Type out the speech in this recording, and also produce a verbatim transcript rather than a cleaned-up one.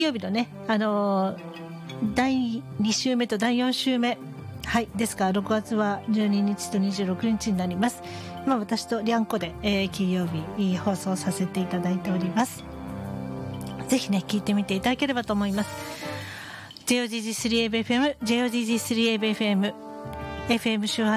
曜日のね、あのー、だいに週目とだいよん週目、はい、ですからろくがつはじゅうににちとにじゅうろくにちになります。まあ、私とリャンコで、えー、金曜日放送させていただいております。ぜひね聞いてみていただければと思います。 ジェイオージージースリーエービーエフエム ジェイオージージースリーエービーエフエム エフエム 周波